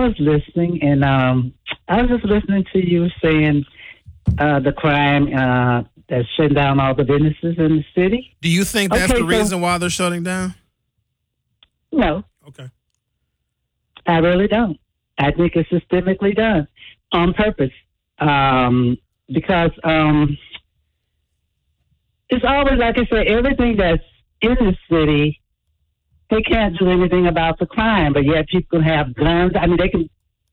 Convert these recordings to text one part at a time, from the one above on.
was listening, and I was just listening to you saying the crime that's shutting down all the businesses in the city. Do you think that's the reason why they're shutting down? No. Okay. I really don't. I think it's systemically done on purpose because it's always, like I said, everything that's in the city, they can't do anything about the crime, but yet people can have guns. I mean, they can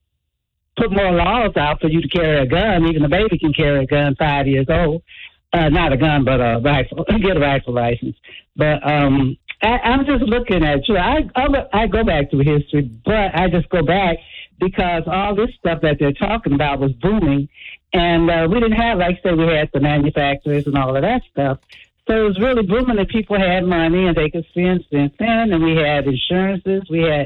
put more laws out for you to carry a gun. Even a baby can carry a gun 5 years old. Not a gun, but a rifle. Get a rifle license. But I'm just looking at you. I go back to history, but I just go back because all this stuff that they're talking about was booming. And we didn't have, like I said, we had the manufacturers and all of that stuff. So it was really booming and people had money and they could spend. And we had insurances. We had,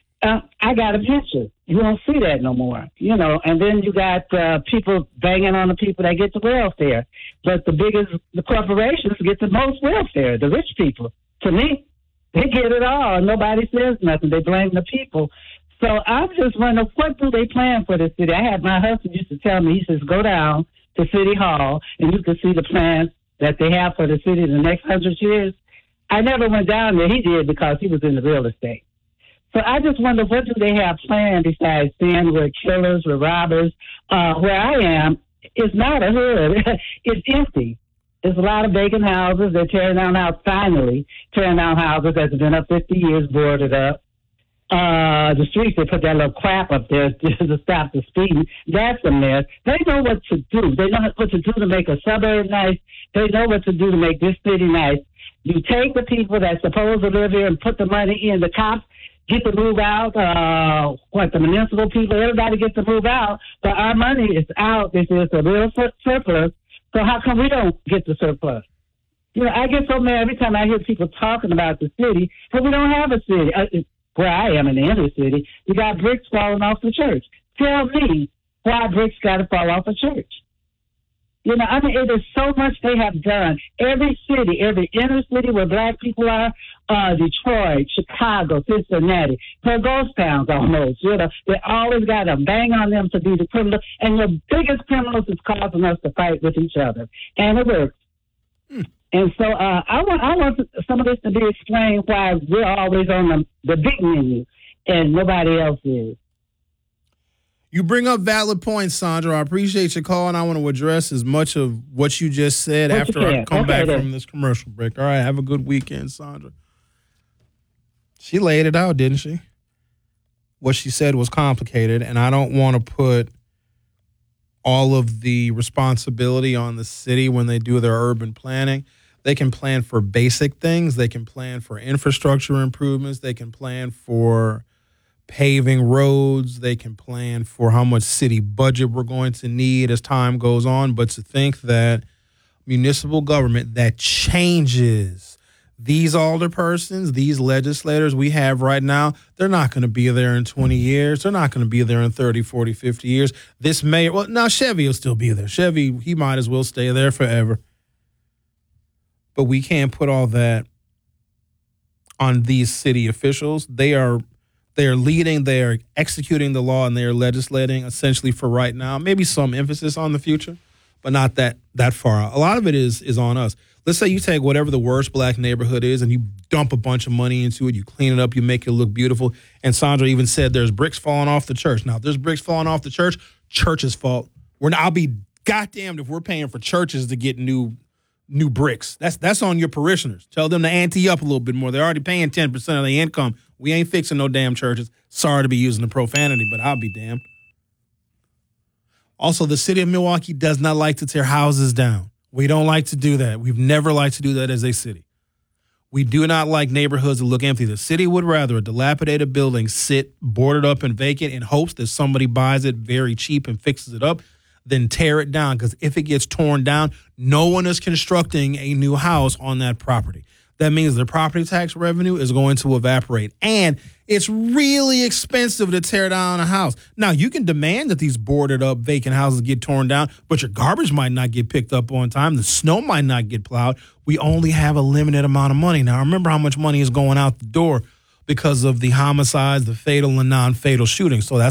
I got a pension. You don't see that no more, you know. And then you got people banging on the people that get the welfare. But the corporations get the most welfare, the rich people. To me, they get it all. Nobody says nothing. They blame the people. So I'm just wondering, what do they plan for the city? I had my husband used to tell me, he says, go down to City Hall and you can see the plans that they have for the city in the next 100 years. I never went down there. He did because he was in the real estate. So I just wonder, what do they have planned besides saying we're killers, we're robbers? Where I am, it's not a hood. It's empty. There's a lot of vacant houses. They're tearing down houses that's been up 50 years, boarded up. The streets, they put that little crap up there to stop the speeding. That's a mess. They know what to do. They know what to do to make a suburb nice. They know what to do to make this city nice. You take the people that's supposed to live here and put the money in. The cops get to move out. The municipal people, everybody gets to move out. But our money is out. This is a real surplus. So how come we don't get the surplus? You know, I get so mad every time I hear people talking about the city, but we don't have a city. Where I am in the inner city, you got bricks falling off the church. Tell me why bricks got to fall off a church. You know, I mean, it is so much they have done. Every city, every inner city where black people are, Detroit, Chicago, Cincinnati, they're ghost towns almost. You know, they always got to bang on them to be the criminal. And the biggest criminals is causing us to fight with each other. And it works. And so I want some of this to be explained why we're always on the big menu and nobody else is. You bring up valid points, Sandra. I appreciate your call, and I want to address as much of what you just said after I come back from this commercial break. All right, have a good weekend, Sandra. She laid it out, didn't she? What she said was complicated, and I don't want to put all of the responsibility on the city when they do their urban planning. They can plan for basic things. They can plan for infrastructure improvements. They can plan for paving roads. They can plan for how much city budget we're going to need as time goes on. But to think that municipal government that changes these alderpersons, these legislators we have right now, they're not going to be there in 20 years. They're not going to be there in 30, 40, 50 years. This mayor, well, now Chevy will still be there. Chevy, he might as well stay there forever. But we can't put all that on these city officials. They are leading, they are executing the law, and they are legislating essentially for right now. Maybe some emphasis on the future, but not that far out. A lot of it is on us. Let's say you take whatever the worst black neighborhood is and you dump a bunch of money into it, you clean it up, you make it look beautiful. And Sandra even said there's bricks falling off the church. Now, if there's bricks falling off the church, church's fault. I'll be goddamned if we're paying for churches to get new bricks. That's on your parishioners. Tell them to ante up a little bit more. They're already paying 10% of their income. We ain't fixing no damn churches. Sorry to be using the profanity, but I'll be damned. Also, the city of Milwaukee does not like to tear houses down. We don't like to do that. We've never liked to do that as a city. We do not like neighborhoods that look empty. The city would rather a dilapidated building sit boarded up and vacant in hopes that somebody buys it very cheap and fixes it up than tear it down. Because if it gets torn down, no one is constructing a new house on that property. That means the property tax revenue is going to evaporate. And it's really expensive to tear down a house. Now, you can demand that these boarded up vacant houses get torn down, but your garbage might not get picked up on time. The snow might not get plowed. We only have a limited amount of money. Now, remember how much money is going out the door because of the homicides, the fatal and non-fatal shootings. So that's